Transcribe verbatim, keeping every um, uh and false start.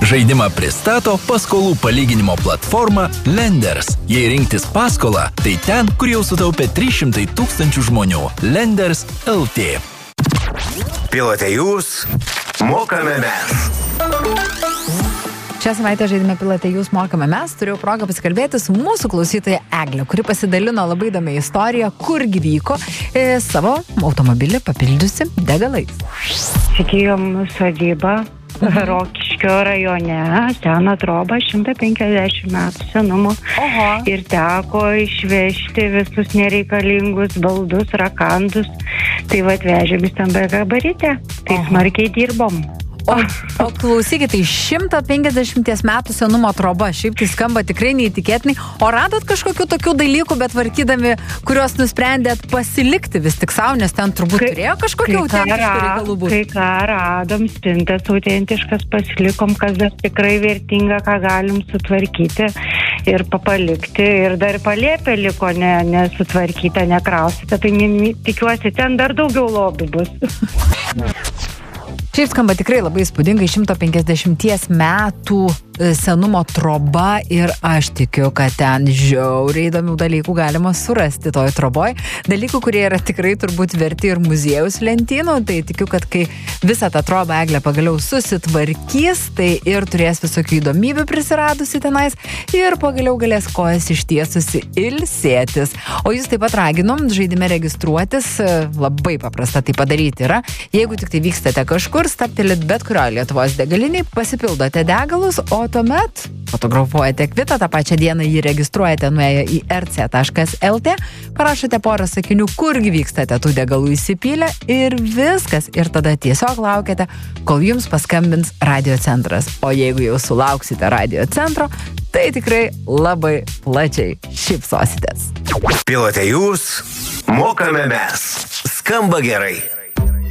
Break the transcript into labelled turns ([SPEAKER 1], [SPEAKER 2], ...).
[SPEAKER 1] Žaidimą pristato paskolų palyginimo platforma Lenders. Jei rinktis paskolą, tai ten, kur jau sutaupė trys šimtai tūkstančių žmonių. Lenders L T.
[SPEAKER 2] Pilote jūs, mokame mes.
[SPEAKER 3] Šią savaitę žaidime Pilote jūs, mokame mes. Turėjau progą pasikalbėti su mūsų klausytoja Eglė, kuri pasidalino labai įdomią istoriją, kurgi vyko e, savo automobilį papildžiusi degalais.
[SPEAKER 4] Įsigijom sodybą Rokiškio rajone, seną trobą, šimtas penkiasdešimt metų senumo.
[SPEAKER 3] Oho.
[SPEAKER 4] Ir teko išvežti visus nereikalingus baldus, rakandus. Tai va atvežėm į stambę gabaritę. Tai
[SPEAKER 3] Oho.
[SPEAKER 4] smarkiai dirbom.
[SPEAKER 3] O, o klausykit, tai šimtas penkiasdešimt metų senumo troba, šiaip tai skamba tikrai neįtikėtinai. O radot kažkokių tokių dalykų, bet varkydami, kuriuos nusprendėt pasilikti vis tik savo, nes ten turbūt kai, turėjo kažkokių autentiškų reikalų būti.
[SPEAKER 4] Kai ką radom, spintas autentiškas pasilikom, kas dar tikrai vertinga, ką galim sutvarkyti ir papalikti. Ir dar palėpė liko ne, nesutvarkyta, nekraustyta. Tai ne, tikiuosi, ten dar daugiau lobių bus.
[SPEAKER 3] Šiaip skamba tikrai labai įspūdingai, šimtas penkiasdešimt metų senumo troba ir aš tikiu, kad ten žiauriai įdomių dalykų galima surasti toj troboj. Dalykų, kurie yra tikrai turbūt verti ir muziejaus lentynų, tai tikiu, kad kai visą tą trobą Eglė pagaliau susitvarkys, tai ir turės visokių įdomybių prisiradusi tenais ir pagaliau galės kojas ištiesusi ilsėtis. O jūs taip pat raginom žaidime registruotis, labai paprasta tai padaryti yra. Jeigu tik tai vykstate kažkur, stabtelit bet kurioje Lietuvos degaliniai, pasipildote degalus, o tuomet fotografuojate kvitą, tą pačią dieną jį registruojate nuėję į r c taškas l t, parašote porą sakinių, kurgi vykstate tų degalų įsipylę ir viskas. Ir tada tiesiog laukiate, kol jums paskambins radio centras. O jeigu jau sulauksite radio centro, tai tikrai labai plačiai šypsositės.
[SPEAKER 2] Pilote jūs, mokame mes. Skamba gerai.